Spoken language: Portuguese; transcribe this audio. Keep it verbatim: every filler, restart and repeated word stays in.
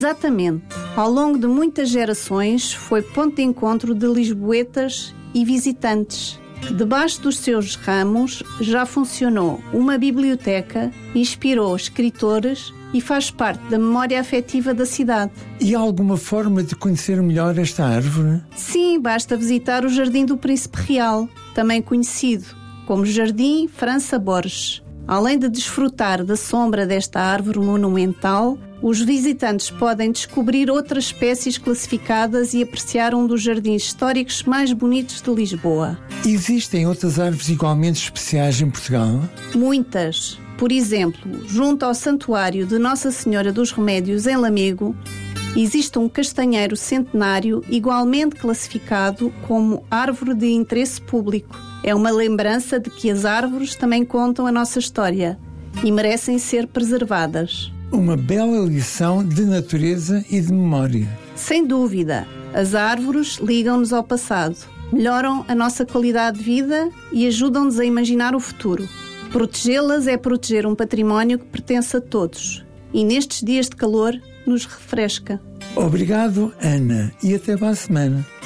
Exatamente. Ao longo de muitas gerações, foi ponto de encontro de lisboetas e visitantes. Debaixo dos seus ramos já funcionou uma biblioteca, inspirou escritores e faz parte da memória afetiva da cidade. E há alguma forma de conhecer melhor esta árvore? Sim, basta visitar o Jardim do Príncipe Real, também conhecido como Jardim França Borges. Além de desfrutar da sombra desta árvore monumental, os visitantes podem descobrir outras espécies classificadas e apreciar um dos jardins históricos mais bonitos de Lisboa. Existem outras árvores igualmente especiais em Portugal? Muitas. Por exemplo, junto ao Santuário de Nossa Senhora dos Remédios, em Lamego, existe um castanheiro centenário igualmente classificado como árvore de interesse público. É uma lembrança de que as árvores também contam a nossa história e merecem ser preservadas. Uma bela lição de natureza e de memória. Sem dúvida, as árvores ligam-nos ao passado, melhoram a nossa qualidade de vida e ajudam-nos a imaginar o futuro. Protegê-las é proteger um património que pertence a todos e nestes dias de calor nos refresca. Obrigado, Ana, e até para a semana.